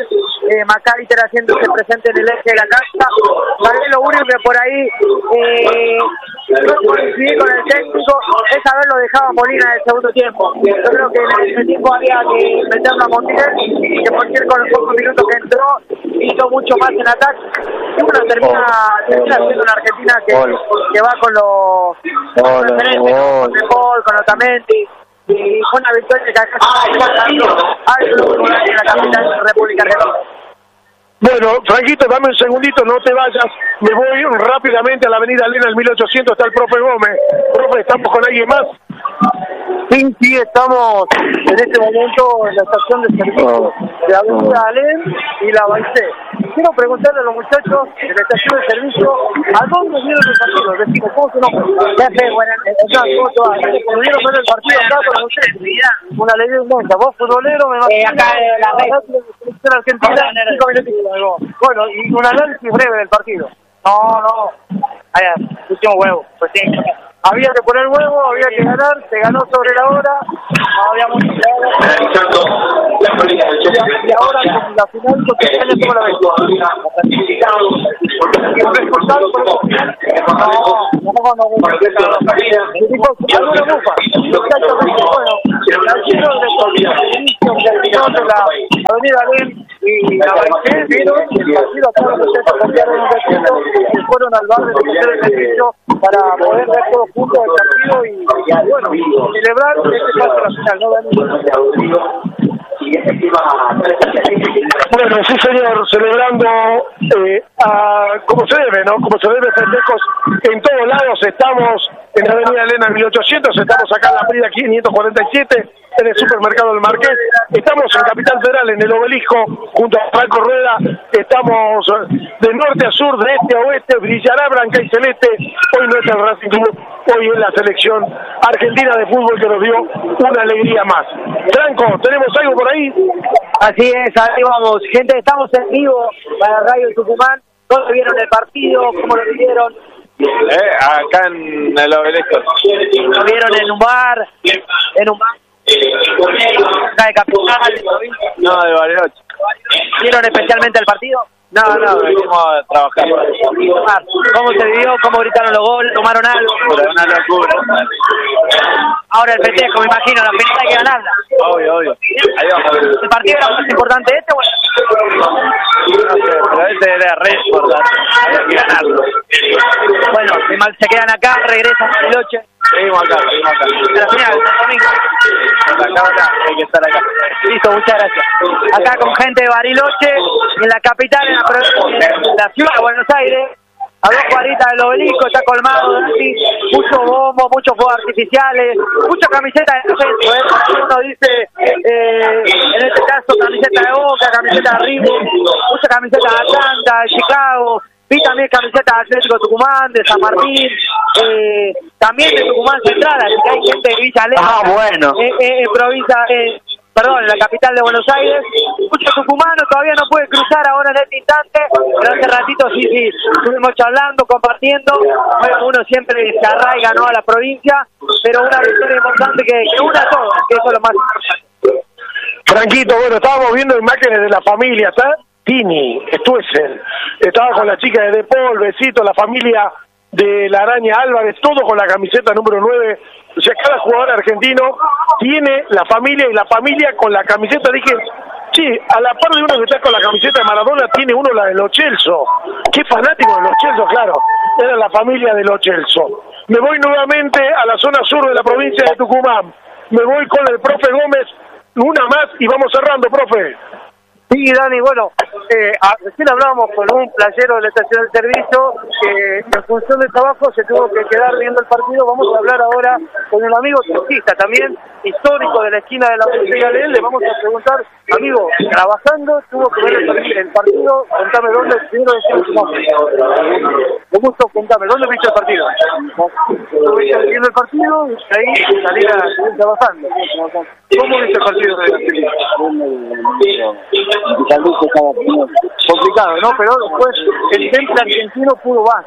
[SPEAKER 10] eh, McAllister haciéndose presente en el eje de la cancha. Tal vez lo único que por ahí eh, no coincidí con el técnico es haberlo dejado a Molina en el segundo tiempo. Yo creo que en ese tiempo había que meterlo a Montiel, que Montiel con los pocos minutos que entró hizo mucho más en ataque. Y bueno, termina, termina siendo una Argentina que, que va con los con referentes, ¿no? Con De Paul, con Otamendi. Y fue una victoria que acá está pasando al club en la capital de la República Argentina.
[SPEAKER 1] Bueno, Franquito, dame un segundito, no te vayas. Me voy rápidamente a la avenida Elena, el mil ochocientos, está el profe Gómez. Profe, ¿estamos con alguien más?
[SPEAKER 2] Sí, sí, estamos en este momento en la estación de servicio de Avenida Alén y la Baicé. Quiero preguntarle a los muchachos de la estación de servicio, ¿a dónde vieron el partido? Decimos, ¿cómo se llama? Ya sé, buenas noches. ¿Pudieron ver el partido acá con ustedes? Una alegría inmensa. ¿Vos, futbolero? Me imagino.
[SPEAKER 10] Eh, acá en la red.
[SPEAKER 2] Argentina, cinco minutitos. Bueno, y un análisis breve del partido.
[SPEAKER 10] No, no. Allá, pusimos huevo. Pues sí.
[SPEAKER 2] Había que poner huevo, había que ganar, se ganó sobre la hora, no había mucho que y ahora con la final con España tuvo la vez. ¿Un responsable por el final? No, no, no, no. Dijo, alguna bufa. Exactamente, bueno, el lleno de la avenida Alén y la Baicé, vino el partido acá los muchachos cambiaron un ratito y fueron al bar de hacer el servicio para poder ver todos juntos el partido y, y bueno, celebrar este paso a la final, ¿no, Dani?
[SPEAKER 1] Bueno, sí señor, celebrando eh, a, como se debe, ¿no? Como se debe, festejos en todos lados. Estamos en la avenida Elena mil ochocientos, estamos acá en la Prida quinientos cuarenta y siete, en el supermercado del Marqués. Estamos en Capital Federal, en el Obelisco, junto a Franco Rueda. Estamos de norte a sur, de este a oeste, brillará blanca y celeste. Hoy no es el Racing Club, hoy es la selección argentina de fútbol que nos dio una alegría más. Franco, ¿tenemos algo por ahí?
[SPEAKER 10] Así es, ahí vamos. Gente, estamos en vivo para Radio Tucumán. ¿Dónde vieron el partido? ¿Cómo lo vieron?
[SPEAKER 7] Eh, acá en el Obelisco.
[SPEAKER 10] ¿Lo vieron en un bar? ¿En un bar? ¿Acá de Capital?
[SPEAKER 7] No, de Bariloche.
[SPEAKER 10] ¿Vieron especialmente el partido?
[SPEAKER 7] No, no, venimos a trabajar.
[SPEAKER 10] ¿Cómo se vivió? ¿Cómo gritaron los goles? ¿Tomaron algo?
[SPEAKER 7] Una locura.
[SPEAKER 10] Ahora el festejo, me imagino, la final hay que ganarla.
[SPEAKER 7] Obvio, obvio. Ahí vamos.
[SPEAKER 10] ¿El partido era más importante este o
[SPEAKER 7] no sé, pero este era re importante. Había que ganarlo.
[SPEAKER 10] Bueno, si mal se quedan acá, regresan a Bariloche.
[SPEAKER 7] Seguimos acá, seguimos acá.
[SPEAKER 10] A la final, el domingo.
[SPEAKER 7] Acá, acá, hay que estar acá.
[SPEAKER 10] Listo, muchas gracias. Acá con gente de Bariloche, en la capital, en la, en la ciudad de Buenos Aires. A dos cuadritas del Obelisco, está colmado, Dani, mucho bombo, muchos fuegos artificiales, mucha camiseta de defensa, ¿eh? Uno dice, eh, en este caso, camiseta de Boca, camiseta de River, mucha camiseta de Atlanta, de Chicago, vi también camiseta de Atlético Tucumán, de San Martín, eh, también de Tucumán Central, así que hay gente de Villa Alegre,
[SPEAKER 2] ah, bueno.
[SPEAKER 10] eh, eh, en provincia, eh, perdón, en la capital de Buenos Aires. Muchos tucumanos todavía no puede cruzar ahora en este instante, pero hace ratito sí, sí, estuvimos charlando, compartiendo. Bueno, uno siempre se arraiga, ¿no?, a la provincia, pero una victoria importante que, que una a todos, que eso es lo más importante.
[SPEAKER 1] Franquito, bueno, estábamos viendo imágenes de la familia, ¿está? Tini, Stuessel, estaba con la chica de De Paul, Besito, la familia de la Araña Álvarez, todo con la camiseta número nueve. O sea, cada jugador argentino tiene la familia y la familia con la camiseta. Dije, sí, a la par de uno que está con la camiseta de Maradona, tiene uno la de Lo Celso. Qué fanático de Lo Celso, claro. Era la familia de Lo Celso. Me voy nuevamente a la zona sur de la provincia de Tucumán. Me voy con el profe Gómez, una más y vamos cerrando, profe.
[SPEAKER 2] Sí, Dani, bueno, eh, a, recién hablábamos con un playero de la estación de servicio que en función del trabajo se tuvo que quedar viendo el partido. Vamos a hablar ahora con un amigo taxista, también histórico de la esquina de la Policía de él. Le vamos a preguntar, amigo, trabajando, tuvo que ver el, el partido, contame dónde, primero decimos tu nombre. Con gusto, contame, ¿dónde viste el partido? Estuviste viendo el partido y ahí salir a seguir trabajando. ¿Cómo viste el partido de la serie? Complicado, ¿no? Pero después el temple argentino pudo más.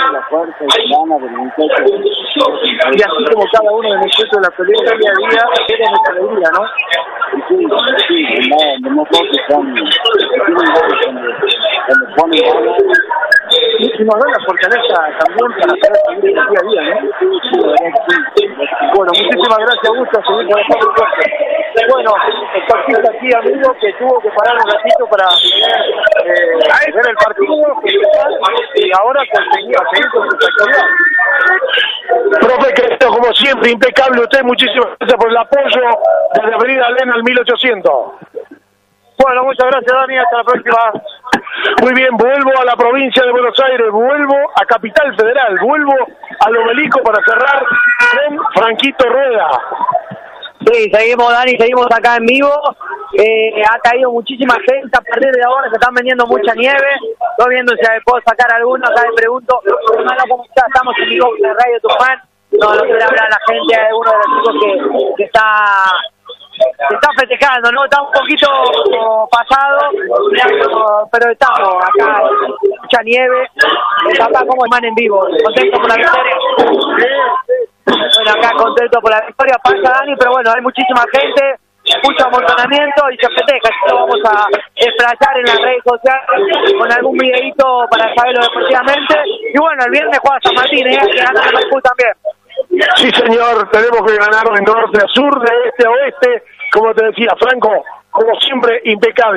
[SPEAKER 2] Y así como cada uno de nosotros de la pelea día a día, era nuestra alegría, ¿no? Bueno, y, y nos da la fortaleza también para poder seguir el día a día, ¿no? Bueno, muchísimas gracias, Augusto, seguir por esta propuesta. Bueno, el taxista aquí, amigo, que tuvo que parar un ratito para eh, ver el partido y ahora conseguir a seguir con su actividad.
[SPEAKER 1] Profe, que como siempre, impecable usted, muchísimas gracias por el apoyo desde Avenida Elena al mil ochocientos.
[SPEAKER 2] Bueno, muchas gracias, Dani, hasta la próxima.
[SPEAKER 1] Muy bien, vuelvo a la provincia de Buenos Aires, vuelvo a Capital Federal, vuelvo al Obelisco para cerrar con Franquito Rueda.
[SPEAKER 10] Sí, seguimos, Dani, seguimos acá en vivo. Eh, ha caído muchísima gente a partir de ahora, se están vendiendo mucha nieve. Estoy viendo si puedo sacar alguno, acá le pregunto. Hermano, ¿cómo está? Estamos en vivo de Radio Tucumán. No, no quiere hablar la gente, hay uno de los chicos que, que está... Se está festejando, ¿no? Está un poquito pasado, pero estamos acá, mucha nieve, acá como man en vivo, contento por la victoria. Bueno, acá contento por la victoria, pasa Dani, pero bueno, hay muchísima gente, mucho amontonamiento y se festeja, así que vamos a desplazar en las redes sociales con algún videito para saberlo deportivamente. Y bueno, el viernes juega San Martín, ¿eh? Que gana el Maipú también.
[SPEAKER 1] Sí, señor, tenemos que ganar de norte a sur, de este a oeste, como te decía Franco, como siempre, impecable.